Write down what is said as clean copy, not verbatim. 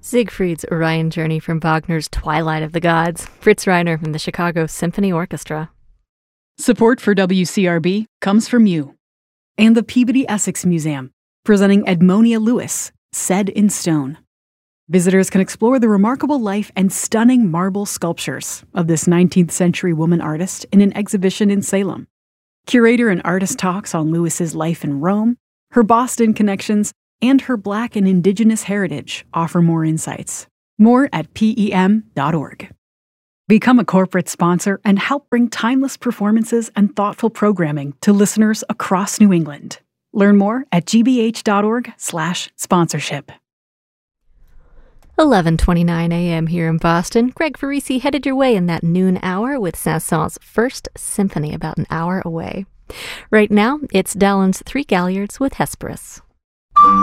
Siegfried's Orion Journey from Wagner's Twilight of the Gods. Fritz Reiner and the Chicago Symphony Orchestra. Support for WCRB comes from you. And the Peabody Essex Museum, presenting Edmonia Lewis, Set in Stone. Visitors can explore the remarkable life and stunning marble sculptures of this 19th century woman artist in an exhibition in Salem. Curator and artist talks on Lewis's life in Rome, her Boston connections, and her Black and Indigenous heritage offer more insights. More at PEM.org. Become a corporate sponsor and help bring timeless performances and thoughtful programming to listeners across New England. Learn more at gbh.org/sponsorship. 11:29 a.m. here in Boston. Greg Farisi headed your way in that noon hour with Saint-Saëns' First Symphony about an hour away. Right now, it's Dallon's Three Galliards with Hesperus.